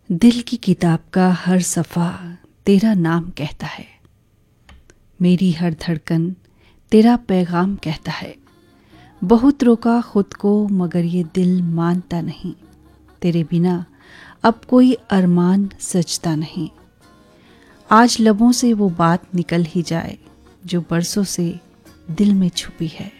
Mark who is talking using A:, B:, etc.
A: दिल की किताब का हर सफ़ा तेरा नाम कहता है, मेरी हर धड़कन तेरा पैगाम कहता है। बहुत रोका खुद को मगर ये दिल मानता नहीं, तेरे बिना अब कोई अरमान सजता नहीं। आज लबों से वो बात निकल ही जाए जो बरसों से दिल में छुपी है।